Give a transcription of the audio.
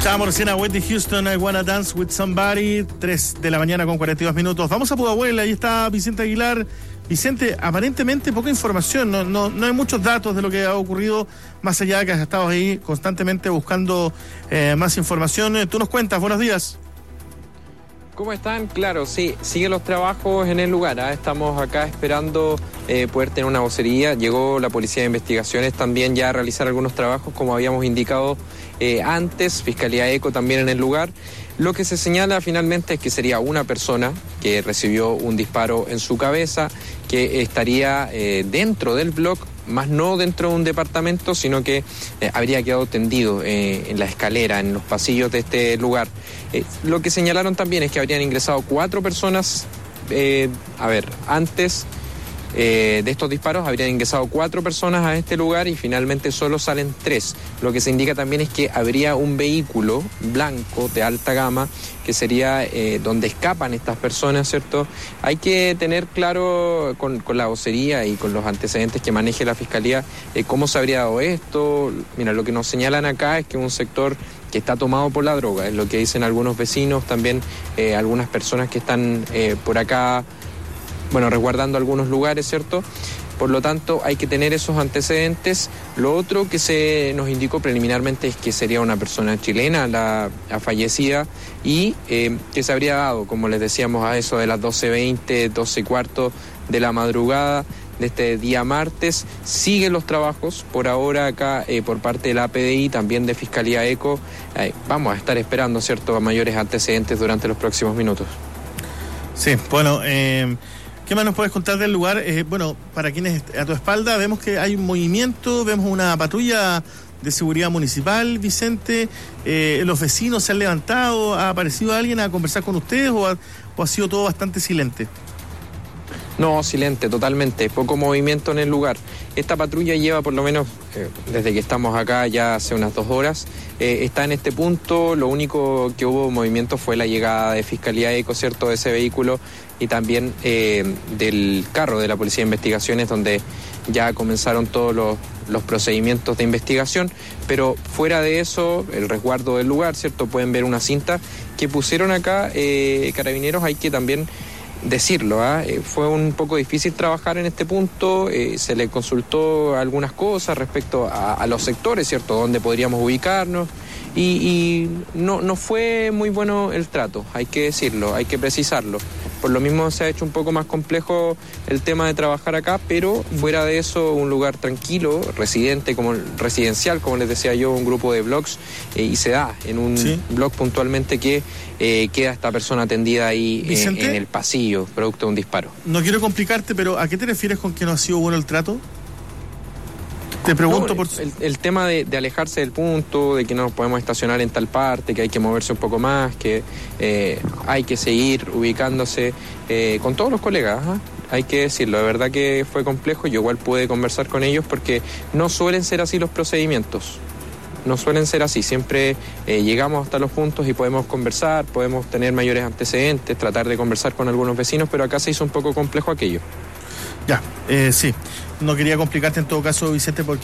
Escuchábamos recién a Whitney Houston, I Wanna Dance With Somebody, 3 de la mañana con 42 minutos. Vamos a Pudahuel, ahí está Vicente Aguilar. Vicente, aparentemente poca información, no hay muchos datos de lo que ha ocurrido, más allá de que has estado ahí constantemente buscando más información. Tú nos cuentas, buenos días. ¿Cómo están? Claro, sí, siguen los trabajos en el lugar, ¿eh? Estamos acá esperando poder tener una vocería. Llegó la Policía de Investigaciones también ya a realizar algunos trabajos, como habíamos indicado antes, Fiscalía ECO también en el lugar. Lo que se señala finalmente es que sería una persona que recibió un disparo en su cabeza, que estaría dentro del bloque, más no dentro de un departamento, sino que habría quedado tendido en la escalera, en los pasillos de este lugar. Lo que señalaron también es que habrían ingresado 4 personas, antes de estos disparos habrían ingresado 4 personas a este lugar y finalmente solo salen 3. Lo que se indica también es que habría un vehículo blanco de alta gama que sería donde escapan estas personas, ¿cierto? Hay que tener claro con la vocería y con los antecedentes que maneje la Fiscalía cómo se habría dado esto. Mira, lo que nos señalan acá es que un sector que está tomado por la droga, es lo que dicen algunos vecinos, también algunas personas que están por acá, resguardando algunos lugares, ¿cierto? Por lo tanto, hay que tener esos antecedentes. Lo otro que se nos indicó preliminarmente es que sería una persona chilena, la fallecida, y que se habría dado, como les decíamos, a eso de las 12:20, 12:15 de la madrugada de este día martes. Siguen los trabajos por ahora acá por parte de la APDI, también de Fiscalía ECO. Vamos a estar esperando, ¿cierto?, a mayores antecedentes durante los próximos minutos. Sí, bueno, ¿qué más nos puedes contar del lugar? Para quienes a tu espalda vemos que hay un movimiento, vemos una patrulla de seguridad municipal, Vicente. ¿Los vecinos se han levantado? ¿Ha aparecido alguien a conversar con ustedes o ha sido todo bastante silente? No, silente, totalmente, poco movimiento en el lugar. Esta patrulla lleva por lo menos, desde que estamos acá ya hace unas 2 horas, está en este punto. Lo único que hubo movimiento fue la llegada de Fiscalía ECO, ¿cierto?, de ese vehículo, y también del carro de la Policía de Investigaciones, donde ya comenzaron todos los procedimientos de investigación. Pero fuera de eso, el resguardo del lugar, ¿cierto?, pueden ver una cinta que pusieron acá Carabineros. Hay que también decirlo, fue un poco difícil trabajar en este punto. Se le consultó algunas cosas respecto a los sectores, ¿cierto?, donde podríamos ubicarnos, y no fue muy bueno el trato, hay que decirlo, hay que precisarlo. Por lo mismo se ha hecho un poco más complejo el tema de trabajar acá, pero fuera de eso, un lugar tranquilo, residencial, como les decía yo, un grupo de blogs, y se da en un blog puntualmente que queda esta persona atendida ahí en el pasillo, producto de un disparo. No quiero complicarte, pero ¿a qué te refieres con que no ha sido bueno el trato? Te pregunto por... El tema de alejarse del punto, de que no nos podemos estacionar en tal parte, que hay que moverse un poco más, que hay que seguir ubicándose con todos los colegas, hay que decirlo. De verdad que fue complejo. Yo igual pude conversar con ellos porque no suelen ser así los procedimientos. No suelen ser así, siempre llegamos hasta los puntos y podemos conversar, podemos tener mayores antecedentes, tratar de conversar con algunos vecinos, pero acá se hizo un poco complejo aquello. Ya, sí, no quería complicarte en todo caso, Vicente, porque